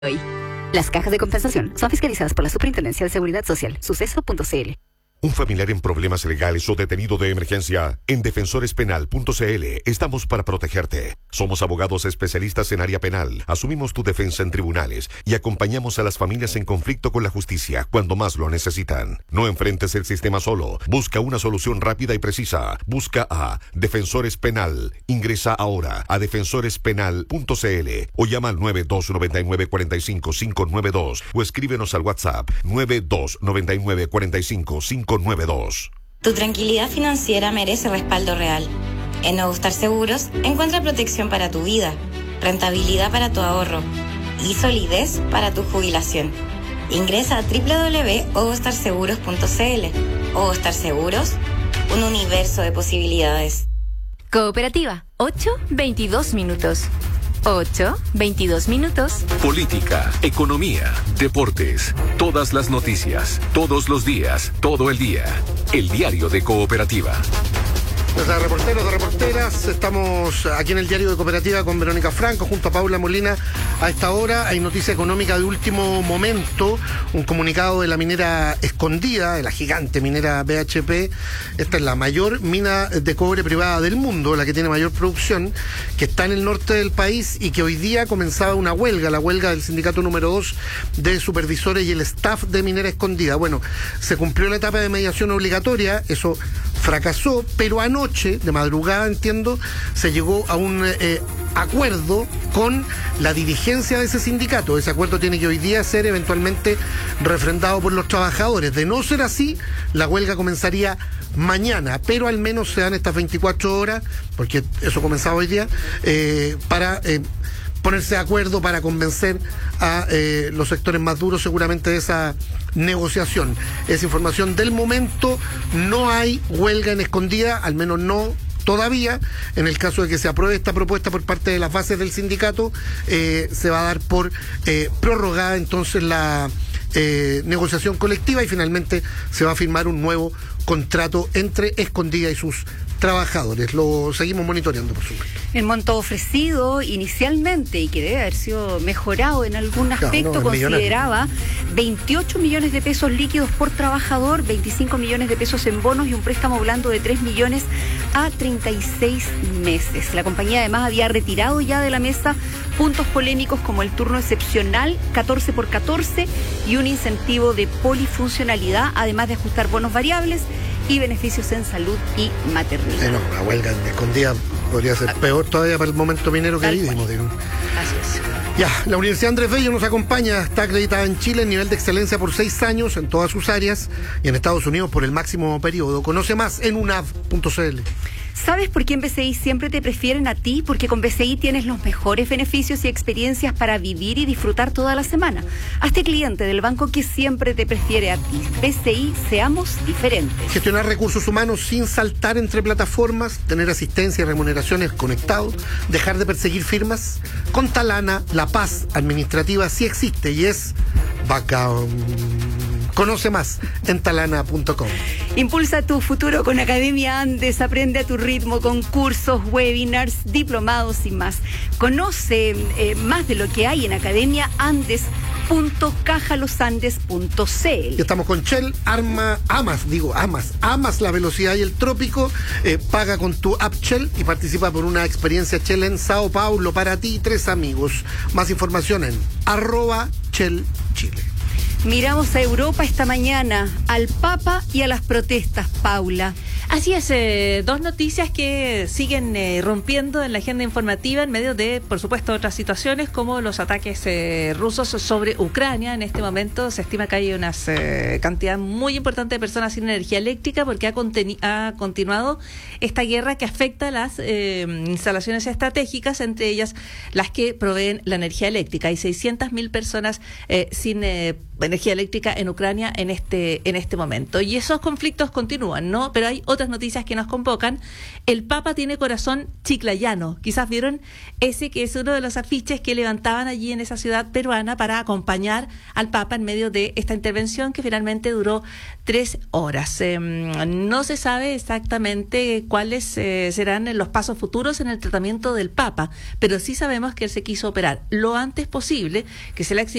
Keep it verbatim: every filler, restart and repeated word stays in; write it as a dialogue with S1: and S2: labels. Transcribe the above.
S1: Hoy. Las cajas de compensación son fiscalizadas por la Superintendencia de Seguridad Social, suceso punto c l.
S2: ¿Un familiar en problemas legales o detenido de emergencia? En defensores penal punto c l estamos para protegerte. Somos abogados especialistas en área penal. Asumimos tu defensa en tribunales y acompañamos a las familias en conflicto con la justicia cuando más lo necesitan. No enfrentes el sistema solo. Busca una solución rápida y precisa. Busca a Defensores Penal. Ingresa ahora a defensores penal punto c l o llama al nueve dos nueve nueve cuatro cinco cinco nueve dos o escríbenos al WhatsApp nueve dos nueve nueve cuatro cinco cinco nueve dos.
S3: Tu tranquilidad financiera merece respaldo real. En Nuevo Star Seguros encuentra protección para tu vida, rentabilidad para tu ahorro y solidez para tu jubilación. Ingresa a doble u doble u doble u punto ovostar seguros punto c l. Ovostar Seguros, un universo de posibilidades.
S1: Cooperativa, ocho veintidós minutos. ocho veintidós minutos.
S4: Política, economía, deportes, todas las noticias, todos los días, todo el día. El diario de Cooperativa.
S5: Desde reporteros, de reporteras, estamos aquí en el diario de Cooperativa con Verónica Franco, junto a Paula Molina. A esta hora hay noticia económica de último momento, un comunicado de la minera Escondida, de la gigante minera B H P. Esta es la mayor mina de cobre privada del mundo, la que tiene mayor producción, que está en el norte del país y que hoy día comenzaba una huelga, la huelga del sindicato número dos de supervisores y el staff de Minera Escondida. Bueno, se cumplió la etapa de mediación obligatoria, eso fracasó, pero anoche, de madrugada entiendo, se llegó a un eh, acuerdo con la dirigencia de ese sindicato. Ese acuerdo tiene que hoy día ser eventualmente refrendado por los trabajadores. De no ser así, la huelga comenzaría mañana, pero al menos se dan estas veinticuatro horas, porque eso comenzaba hoy día, eh, para... Eh, ponerse de acuerdo para convencer a eh, los sectores más duros seguramente de esa negociación. Es información del momento, no hay huelga en Escondida, al menos no todavía. En el caso de que se apruebe esta propuesta por parte de las bases del sindicato, eh, se va a dar por eh, prorrogada entonces la eh, negociación colectiva y finalmente se va a firmar un nuevo contrato entre Escondida y sus trabajadores. Lo seguimos monitoreando, por supuesto.
S6: El monto ofrecido inicialmente y que debe haber sido mejorado en algún aspecto, claro, no, consideraba veintiocho millones de pesos líquidos por trabajador, veinticinco millones de pesos en bonos y un préstamo blando de tres millones a treinta y seis meses. La compañía además había retirado ya de la mesa puntos polémicos como el turno excepcional catorce por catorce y un incentivo de polifuncionalidad, además de ajustar bonos variables y beneficios en salud y maternidad.
S5: Sí, no, la huelga en Escondida podría ser peor todavía para el momento minero que vivimos, digo.
S6: Así es.
S5: Ya, la Universidad Andrés Bello nos acompaña, está acreditada en Chile en nivel de excelencia por seis años en todas sus áreas y en Estados Unidos por el máximo periodo. Conoce más en u n a v punto c l.
S6: ¿Sabes por qué en B C I siempre te prefieren a ti? Porque con B C I tienes los mejores beneficios y experiencias para vivir y disfrutar toda la semana. Hazte cliente del banco que siempre te prefiere a ti. B C I, seamos diferentes.
S5: Gestionar recursos humanos sin saltar entre plataformas, tener asistencia y remuneraciones conectados, dejar de perseguir firmas. Con Talana, la paz administrativa sí existe y es bacán. Conoce más en talana punto com.
S6: Impulsa tu futuro con Academia Andes. Aprende a tu ritmo con cursos, webinars, diplomados y más. Conoce eh, más de lo que hay en academia andes punto caja los andes punto c l.
S5: Y estamos con Shell. Arma, amas, digo, amas, amas la velocidad y el trópico. Eh, paga con tu app Shell y participa por una experiencia Shell en Sao Paulo para ti y tres amigos. Más información en arroba Shell Chile.
S6: Miramos a Europa esta mañana, al Papa y a las protestas, Paula.
S7: Así es, eh, dos noticias que siguen eh, rompiendo en la agenda informativa en medio de, por supuesto, otras situaciones como los ataques eh, rusos sobre Ucrania. En este momento se estima que hay una eh, cantidad muy importante de personas sin energía eléctrica porque ha, conteni- ha continuado esta guerra que afecta a las eh, instalaciones estratégicas, entre ellas las que proveen la energía eléctrica. Hay seiscientas mil personas eh, sin eh, energía eléctrica en Ucrania en este en este momento. Y esos conflictos continúan, ¿no? Pero hay otras otras noticias que nos convocan. El Papa tiene corazón chiclayano. Quizás vieron ese que es uno de los afiches que levantaban allí en esa ciudad peruana para acompañar al Papa en medio de esta intervención que finalmente duró tres horas. Eh, no se sabe exactamente cuáles eh, serán los pasos futuros en el tratamiento del Papa, pero sí sabemos que él se quiso operar lo antes posible, que se le ha